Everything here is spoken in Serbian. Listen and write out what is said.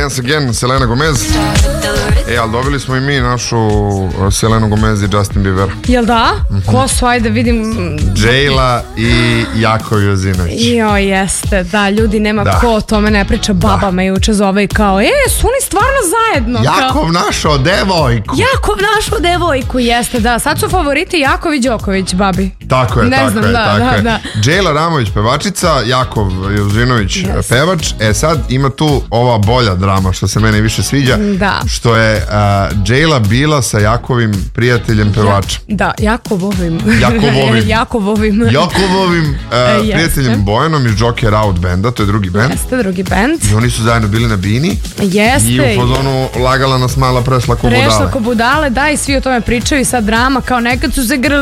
Dance Again, Selena Gomez. Ali dobili smo i mi našu Selenu Gomez i Justin Bieber. Jel da? Ko su, ajde vidim. Džejla i Jakov Jozinović. Jo, jeste, da, ljudi nema ko o tome ne priča, baba me juče zove i kao, su oni stvarno zajedno? Jakov našao devojku. Jakov našao devojku, jeste, da, sad su favoriti Jakov i Đoković, babi. Tako je, da. Džejla Ramović pevačica, Jakov Jozinović pevač. Sad ima tu ova bolja drama što se meni više sviđa, što je Džejla bila sa Jakovim prijateljem pevačem. Jakovovim prijateljem Bojanom iz Joker Out benda, to je drugi bend. Jeste, drugi bend. I oni su zajedno bili na bini. Jeste. I u fazonu lagala nas mala, prešla ko budale. Da, i svi o tome pričaju i sad drama, kao nekad su se grli